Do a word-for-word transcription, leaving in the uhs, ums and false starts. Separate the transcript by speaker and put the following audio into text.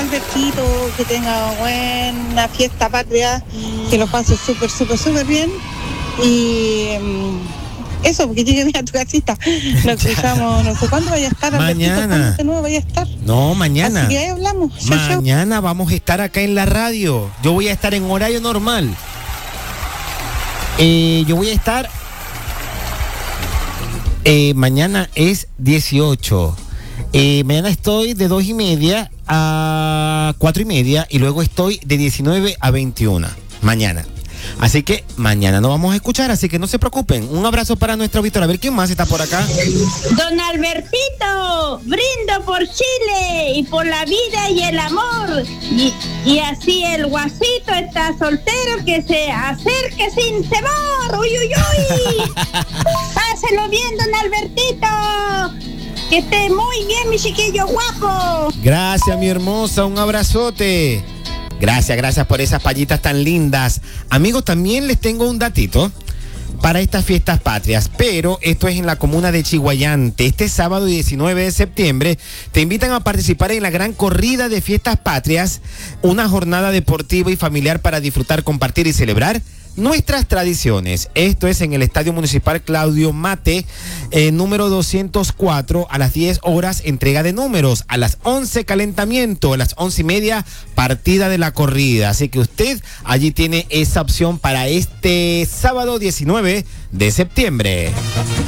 Speaker 1: Albertito, que tenga buena fiesta patria, que lo pase súper, súper, súper bien. Y um, eso, porque llegue bien a tu casita. Lo escuchamos, no sé cuándo vaya a estar, Albertito,
Speaker 2: mañana.
Speaker 1: de nuevo vaya a estar.
Speaker 2: No, mañana.
Speaker 1: Así que ahí hablamos. Chau,
Speaker 2: mañana chau. Vamos a estar acá en la radio. Yo voy a estar en horario normal. Eh, yo voy a estar... Eh, mañana es dieciocho. Eh, mañana estoy de dos y media a cuatro y media y luego estoy de diecinueve a veintiuna. Mañana. Así que mañana nos vamos a escuchar, así que no se preocupen. Un abrazo para nuestra Víctor. A ver, ¿quién más está por acá?
Speaker 3: Don Albertito, brindo por Chile y por la vida y el amor. Y, y así el guasito está soltero, que se acerque sin temor. Uy, uy, uy. Páselo bien, don Albertito. Que esté muy bien, mi chiquillo guapo.
Speaker 2: Gracias, mi hermosa. Un abrazote. Gracias, gracias por esas payitas tan lindas. Amigos, también les tengo un datito para estas fiestas patrias, pero esto es en la comuna de Chiguayante. Este sábado diecinueve de septiembre te invitan a participar en la gran corrida de fiestas patrias, una jornada deportiva y familiar para disfrutar, compartir y celebrar nuestras tradiciones. Esto es en el Estadio Municipal Claudio Mate, eh, número doscientos cuatro, a las diez horas, entrega de números, a las once calentamiento, a las once y media partida de la corrida. Así que usted allí tiene esa opción para este sábado diecinueve de septiembre.